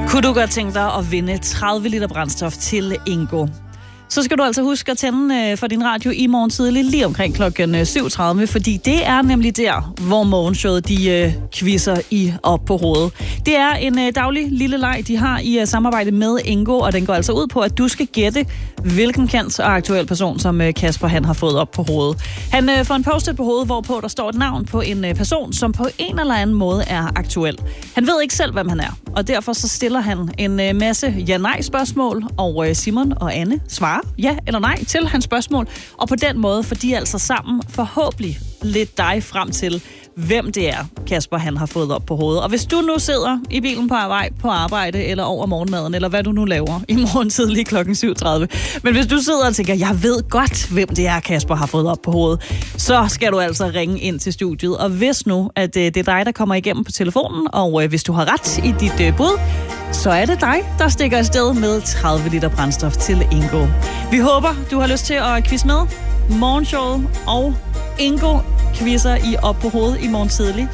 Kunne du godt tænke dig at vinde 30 liter brændstof til Ingo? Så skal du altså huske at tænde for din radio i morgen tidlig, lige omkring klokken 7.30, fordi det er nemlig der, hvor morgenshowet de quizzer I op på hovedet. Det er en daglig lille leg, de har i samarbejde med Ingo, og den går altså ud på, at du skal gætte, hvilken kendt og aktuel person, som Kasper han har fået op på hovedet. Han får en post-it på hovedet, hvorpå der står et navn på en person, som på en eller anden måde er aktuel. Han ved ikke selv, hvem han er, og derfor så stiller han en masse ja-nej-spørgsmål, og Simon og Anne svarer ja eller nej til hans spørgsmål, og på den måde får de altså sammen forhåbentlig lidt dig frem til, hvem det er, Kasper han har fået op på hovedet. Og hvis du nu sidder i bilen på arbejde eller over morgenmaden, eller hvad du nu laver i morgen tidlig klokken 7.30, men hvis du sidder og tænker, jeg ved godt, hvem det er, Kasper har fået op på hovedet, så skal du altså ringe ind til studiet. Og hvis nu, at det er dig, der kommer igennem på telefonen, og hvis du har ret i dit bud, så er det dig, der stikker afsted med 30 liter brændstof til Ingo. Vi håber, du har lyst til at quizze med. Morgenshowet og Ingo quizzer I op på hovedet i morgen tidlig.